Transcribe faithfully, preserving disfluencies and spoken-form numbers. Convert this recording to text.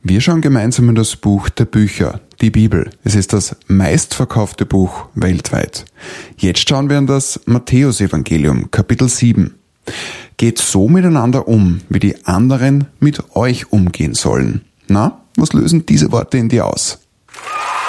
Wir schauen gemeinsam in das Buch der Bücher, die Bibel. Es ist das meistverkaufte Buch weltweit. Jetzt schauen wir in das Matthäusevangelium, Kapitel sieben. Geht so miteinander um, wie die anderen mit euch umgehen sollen. Na, was lösen diese Worte in dir aus?